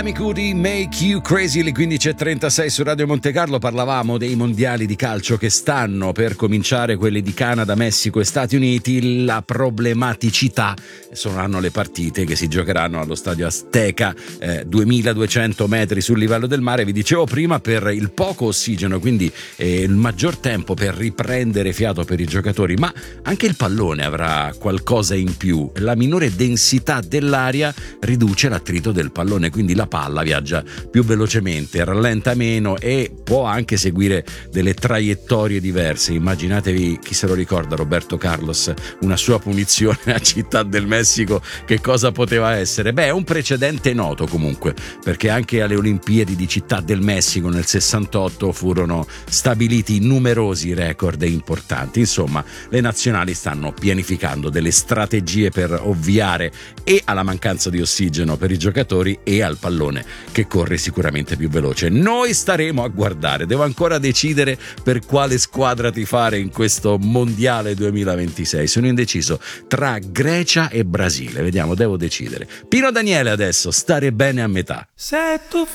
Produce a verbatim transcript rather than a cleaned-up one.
Cudi, Make You Crazy, le quindici e trentasei su Radio Monte Carlo. Parlavamo dei mondiali di calcio che stanno per cominciare, quelli di Canada, Messico e Stati Uniti. La problematicità saranno le partite che si giocheranno allo stadio Azteca, eh, duemiladuecento metri sul livello del mare. Vi dicevo prima, per il poco ossigeno, quindi eh, il maggior tempo per riprendere fiato per i giocatori, ma anche il pallone avrà qualcosa in più. La minore densità dell'aria riduce l'attrito del pallone, quindi la palla viaggia più velocemente, rallenta meno e può anche seguire delle traiettorie diverse. Immaginatevi, chi se lo ricorda, Roberto Carlos, una sua punizione a Città del Messico, che cosa poteva essere? Beh, è un precedente noto comunque, perché anche alle Olimpiadi di Città del Messico nel sessantotto furono stabiliti numerosi record importanti. Insomma, le nazionali stanno pianificando delle strategie per ovviare e alla mancanza di ossigeno per i giocatori e al pallone che corre sicuramente più veloce. Noi staremo a guardare. Devo ancora decidere per quale squadra tifare in questo mondiale duemilaventisei. Sono indeciso tra Grecia e Brasile. Vediamo, devo decidere. Pino Daniele adesso, Stare bene a metà. Se tu